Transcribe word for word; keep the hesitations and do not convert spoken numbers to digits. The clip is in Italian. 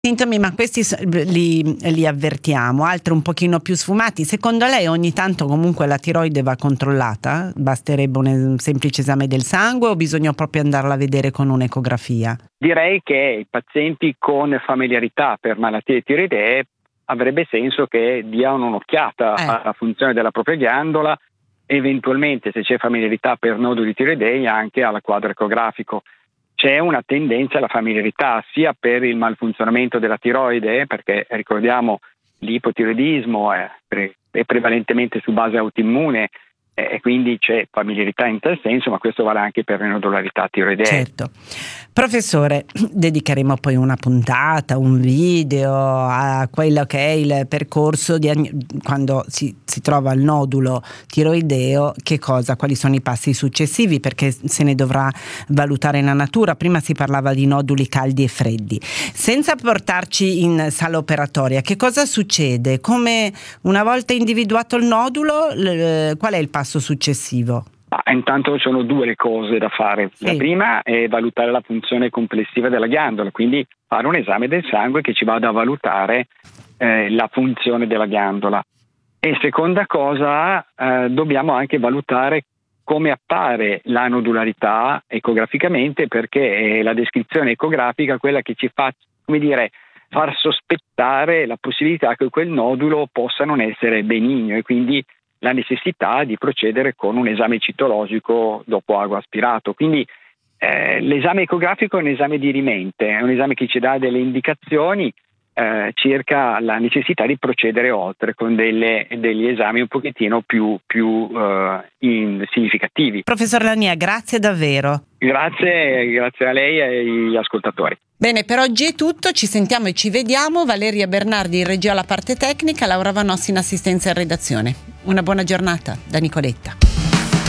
Sintomi, ma questi li, li avvertiamo, altri un pochino più sfumati. Secondo lei ogni tanto comunque la tiroide va controllata? Basterebbe un semplice esame del sangue o bisogna proprio andarla a vedere con un'ecografia? Direi che i pazienti con familiarità per malattie tiroidee avrebbe senso che diano un'occhiata eh. alla funzione della propria ghiandola, eventualmente se c'è familiarità per noduli tiroidei anche al quadro ecografico. C'è una tendenza alla familiarità sia per il malfunzionamento della tiroide, perché ricordiamo l'ipotiroidismo è, pre- è prevalentemente su base autoimmune eh, e quindi c'è familiarità in tal senso, ma questo vale anche per le nodularità tiroidee. Certo. Professore, dedicheremo poi una puntata, un video a quello che è il percorso di quando si, si trova il nodulo tiroideo, che cosa, quali sono i passi successivi, perché se ne dovrà valutare la natura. Prima si parlava di noduli caldi e freddi. Senza portarci in sala operatoria, che cosa succede? Come una volta individuato il nodulo, l- qual è il passo successivo? Ah, intanto sono due le cose da fare. Sì. La prima è valutare la funzione complessiva della ghiandola, quindi fare un esame del sangue che ci vada a valutare eh, la funzione della ghiandola. E seconda cosa, eh, dobbiamo anche valutare come appare la nodularità ecograficamente, perché è la descrizione ecografica quella che ci fa, come dire, far sospettare la possibilità che quel nodulo possa non essere benigno e quindi la necessità di procedere con un esame citologico dopo ago aspirato. Quindi eh, l'esame ecografico è un esame dirimente, è un esame che ci dà delle indicazioni eh, circa la necessità di procedere oltre con delle, degli esami un pochettino più, più eh, in, significativi. Professor Lania, grazie davvero. Grazie, grazie a lei e agli ascoltatori. Bene, per oggi è tutto, ci sentiamo e ci vediamo. Valeria Bernardi in regia alla parte tecnica, Laura Vanossi in assistenza e redazione. Una buona giornata da Nicoletta.